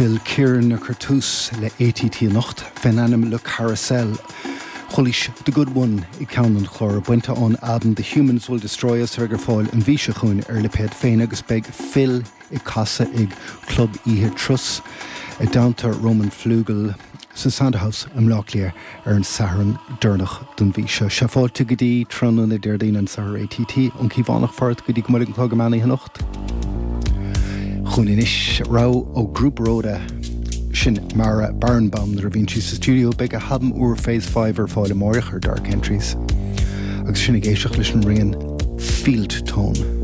Phil Kieran na Curtus le ATT Nacht, Fenanim le Carousel. Cholis The Good One I Counan Chlor, Buenta on Adam The Humans Will Destroy Us, Ergerfoil and Vishachun, Erleped Fein agus Beg, Phil I Casa Ig, Club Ihe Truss, a Downter Roman Flugel, Sandhouse, Lochlear, Ern Saharan Durnach, Dunvisha, Shafal Tigidi, Tranun, Derdin and Sahar ATT, Unkivanach Fart, Gidi Gmulik Klogamani Hanocht. Chuninish Rao O Group Roda. Shin Mara Barnbaum the Ravinci studio big a Habm Ur Phase 5 or Foil Morich or Dark Entries. Agus Shin Geishach Lishan Ringen Field Tone.